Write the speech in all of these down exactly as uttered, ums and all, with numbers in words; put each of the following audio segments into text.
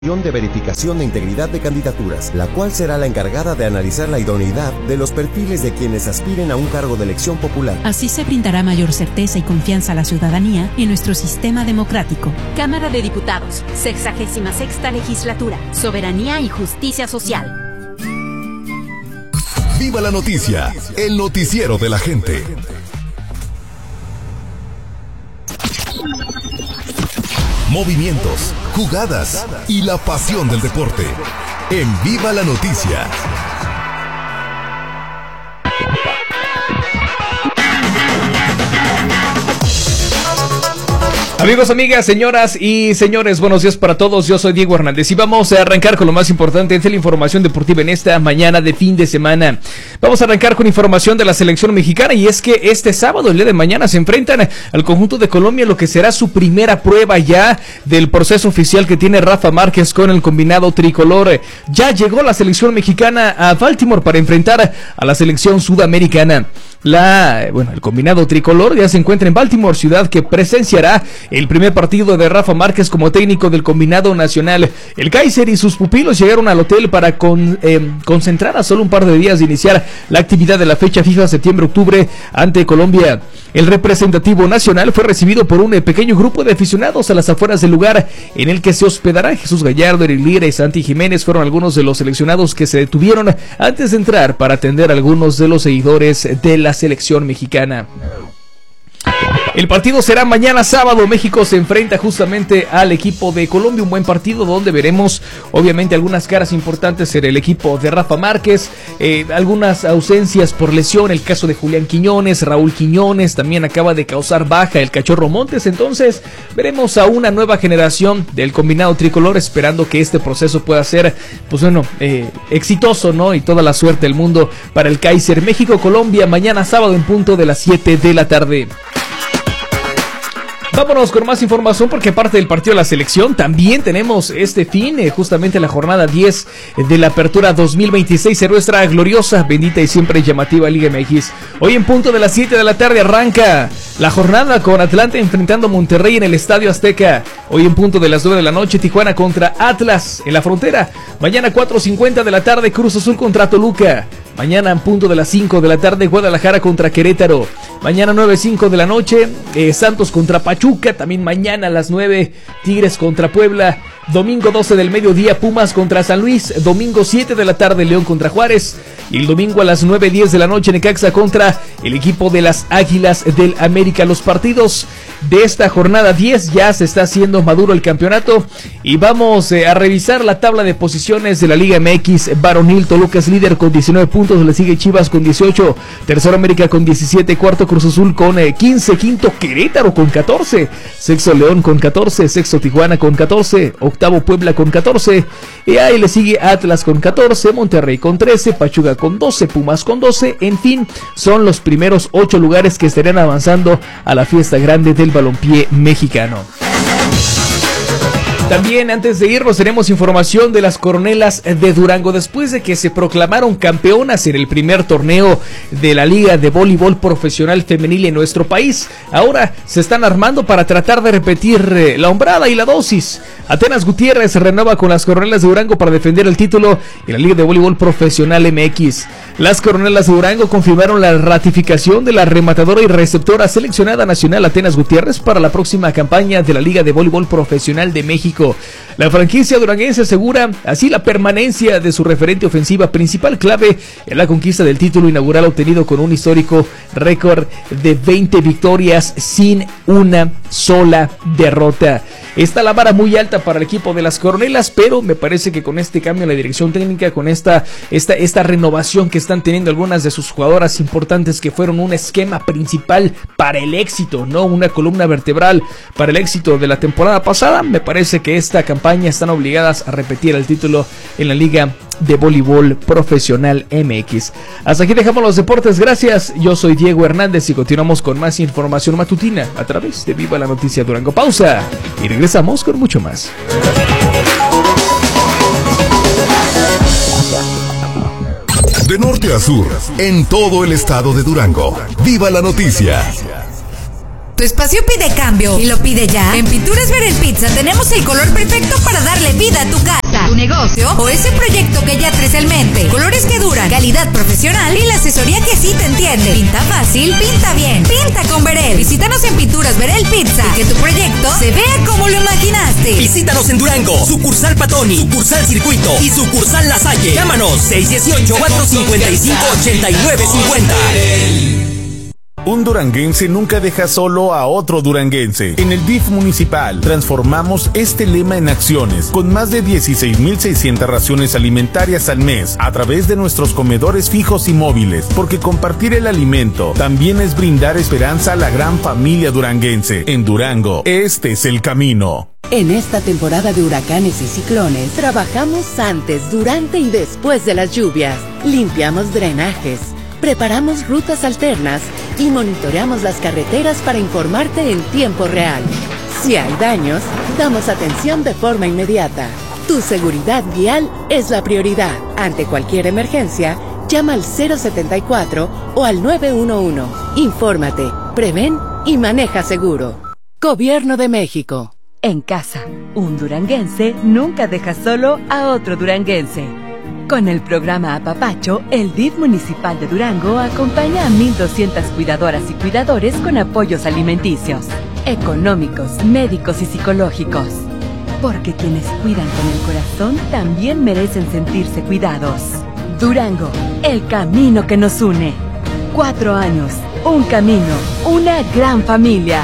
de verificación de integridad de candidaturas, la cual será la encargada de analizar la idoneidad de los perfiles de quienes aspiren a un cargo de elección popular. Así se brindará mayor certeza y confianza a la ciudadanía en nuestro sistema democrático. Cámara de Diputados, sexagésima sexta legislatura, soberanía y justicia social. Viva la noticia, el noticiero de la gente. Movimientos, jugadas y la pasión del deporte. En Viva la Noticia. Amigos, amigas, señoras y señores, buenos días para todos. Yo soy Diego Hernández y vamos a arrancar con lo más importante de la información deportiva en esta mañana de fin de semana. Vamos a arrancar con información de la selección mexicana, y es que este sábado, el día de mañana, se enfrentan al conjunto de Colombia, lo que será su primera prueba ya del proceso oficial que tiene Rafa Márquez con el combinado tricolor. Ya llegó la selección mexicana a Baltimore para enfrentar a la selección sudamericana. La, bueno, el combinado tricolor ya se encuentra en Baltimore, ciudad que presenciará el primer partido de Rafa Márquez como técnico del combinado nacional. El Kaiser y sus pupilos llegaron al hotel para con, eh, concentrar a solo un par de días de iniciar la actividad de la fecha FIFA septiembre-octubre ante Colombia. El representativo nacional fue recibido por un pequeño grupo de aficionados a las afueras del lugar en el que se hospedará. Jesús Gallardo, Eric Lira y Santi Jiménez fueron algunos de los seleccionados que se detuvieron antes de entrar para atender a algunos de los seguidores de la selección mexicana. El partido será mañana sábado. México se enfrenta justamente al equipo de Colombia, un buen partido donde veremos obviamente algunas caras importantes en el equipo de Rafa Márquez, eh, algunas ausencias por lesión, el caso de Julián Quiñones, Raúl Quiñones también acaba de causar baja el Cachorro Montes. Entonces veremos a una nueva generación del combinado tricolor, esperando que este proceso pueda ser, pues bueno, eh, exitoso, ¿no? Y toda la suerte del mundo para el Kaiser. México-Colombia mañana sábado en punto de las siete de la tarde. Vámonos con más información, porque aparte del partido de la selección, también tenemos este fin, eh, justamente la jornada diez de la Apertura dos mil veintiséis, de nuestra gloriosa, bendita y siempre llamativa Liga M X. Hoy en punto de las siete de la tarde arranca la jornada con Atlante enfrentando a Monterrey en el Estadio Azteca. Hoy en punto de las nueve de la noche, Tijuana contra Atlas en la Frontera. Mañana cuatro cincuenta de la tarde, Cruz Azul contra Toluca. Mañana en punto de las cinco de la tarde, Guadalajara contra Querétaro. Mañana nueve cinco de la noche, eh, Santos contra Pachuca. También mañana a las nueve, Tigres contra Puebla. Domingo doce del mediodía, Pumas contra San Luis. Domingo siete de la tarde, León contra Juárez. Y el domingo a las nueve diez de la noche, Necaxa contra el equipo de las Águilas del América. Los partidos de esta jornada diez, ya se está haciendo maduro el campeonato. Y vamos eh, a revisar la tabla de posiciones de la Liga M X varonil. Toluca es líder con diecinueve puntos, le sigue Chivas con dieciocho, tercero América con diecisiete, cuarto Cruz Azul con eh, quince, quinto Querétaro con catorce, sexto León con catorce, sexto Tijuana con catorce, octavo Puebla con catorce, y ahí le sigue Atlas con catorce, Monterrey con trece, Pachuca con doce, Pumas con doce. En fin, son los primeros ocho lugares que estarían avanzando a la fiesta grande del balompié mexicano. También antes de irnos tenemos información de las Coronelas de Durango. Después de que se proclamaron campeonas en el primer torneo de la Liga de Voleibol Profesional Femenil en nuestro país, ahora se están armando para tratar de repetir la hombrada y la dosis. Atenas Gutiérrez se renueva con las Coronelas de Durango para defender el título en la Liga de Voleibol Profesional M X. Las Coronelas de Durango confirmaron la ratificación de la rematadora y receptora seleccionada nacional Atenas Gutiérrez para la próxima campaña de la Liga de Voleibol Profesional de México. La franquicia duranguense asegura así la permanencia de su referente ofensiva, principal clave en la conquista del título inaugural obtenido con un histórico récord de veinte victorias sin una sola derrota. Está la vara muy alta para el equipo de las Coronelas, pero me parece que con este cambio en la dirección técnica, con esta, esta, esta renovación que están teniendo algunas de sus jugadoras importantes, que fueron un esquema principal para el éxito, no una columna vertebral para el éxito de la temporada pasada, me parece que esta campaña están obligadas a repetir el título en la Liga de Voleibol Profesional M X. Hasta aquí dejamos los deportes, gracias. Yo soy Diego Hernández y continuamos con más información matutina a través de Viva la Noticia Durango. Pausa y regresamos con mucho más. De norte a sur, en todo el estado de Durango. Viva la Noticia. Tu espacio pide cambio y lo pide ya. En Pinturas Verel Pizza tenemos el color perfecto para darle vida a tu casa, tu negocio o ese proyecto que ya traes en mente. Colores que duran, calidad profesional y la asesoría que sí te entiende. Pinta fácil, pinta bien, pinta con Verel. Visítanos en Pinturas Verel Pizza y que tu proyecto se vea como lo imaginaste. Visítanos en Durango, sucursal Patoni, sucursal Circuito y sucursal La Salle. Llámanos seis uno ocho, cuatro cinco cinco, ocho nueve cinco cero. Un duranguense nunca deja solo a otro duranguense. En el D I F municipal transformamos este lema en acciones con más de dieciséis mil seiscientas raciones alimentarias al mes a través de nuestros comedores fijos y móviles, porque compartir el alimento también es brindar esperanza a la gran familia duranguense. En Durango, este es el camino. En esta temporada de huracanes y ciclones, trabajamos antes, durante y después de las lluvias. Limpiamos drenajes, preparamos rutas alternas y monitoreamos las carreteras para informarte en tiempo real. Si hay daños, damos atención de forma inmediata. Tu seguridad vial es la prioridad. Ante cualquier emergencia, llama al cero setenta y cuatro o al nueve uno uno. Infórmate, prevén y maneja seguro. Gobierno de México. En casa, un duranguense nunca deja solo a otro duranguense. Con el programa Apapacho, el D I F municipal de Durango acompaña a mil doscientas cuidadoras y cuidadores con apoyos alimenticios, económicos, médicos y psicológicos. Porque quienes cuidan con el corazón también merecen sentirse cuidados. Durango, el camino que nos une. Cuatro años, un camino, una gran familia.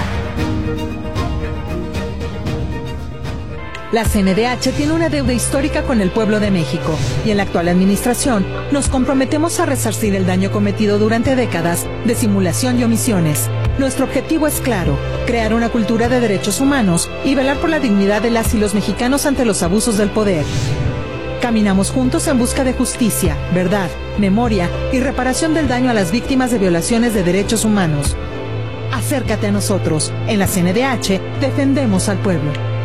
La C N D H tiene una deuda histórica con el pueblo de México y en la actual administración nos comprometemos a resarcir el daño cometido durante décadas de simulación y omisiones. Nuestro objetivo es claro, crear una cultura de derechos humanos y velar por la dignidad de las y los mexicanos ante los abusos del poder. Caminamos juntos en busca de justicia, verdad, memoria y reparación del daño a las víctimas de violaciones de derechos humanos. Acércate a nosotros. En la C N D H defendemos al pueblo.